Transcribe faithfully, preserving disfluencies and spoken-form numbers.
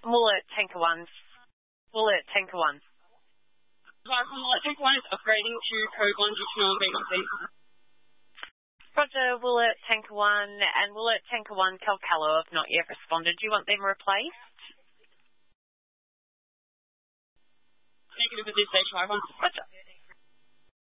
Mullet Tanker one. Mullet Tanker one. Right, Mullet Tanker one is upgrading to code one due to no vacancy. Roger, Mullet Tanker one and Mullet Tanker one Calcalo have not yet responded. Do you want them replaced? Negative at this stage, five one. Roger.